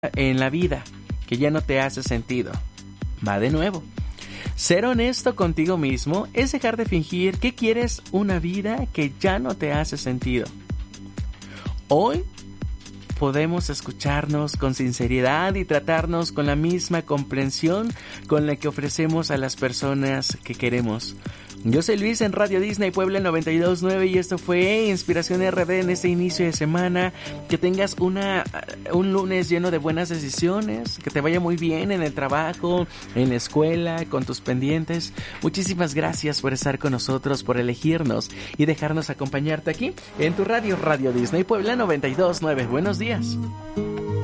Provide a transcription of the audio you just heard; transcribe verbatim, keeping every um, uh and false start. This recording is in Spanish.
en la vida que ya no te hace sentido. Va de nuevo. Ser honesto contigo mismo es dejar de fingir que quieres una vida que ya no te hace sentido. Hoy podemos escucharnos con sinceridad y tratarnos con la misma comprensión con la que ofrecemos a las personas que queremos. Yo soy Luis en Radio Disney Puebla noventa y dos punto nueve y esto fue Inspiración R D en este inicio de semana. Que tengas una un lunes lleno de buenas decisiones, que te vaya muy bien en el trabajo, en la escuela, con tus pendientes. Muchísimas gracias por estar con nosotros, por elegirnos y dejarnos acompañarte aquí en tu radio, Radio Disney Puebla noventa y dos punto nueve. Buenos días.